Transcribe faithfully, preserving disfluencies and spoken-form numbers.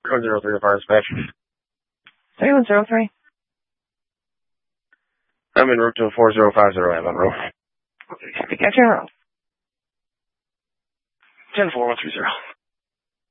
one zero three to fire dispatch. three one zero three. I'm en route to four zero five zero Avon Road. Copy, catch your road. ten four one three zero.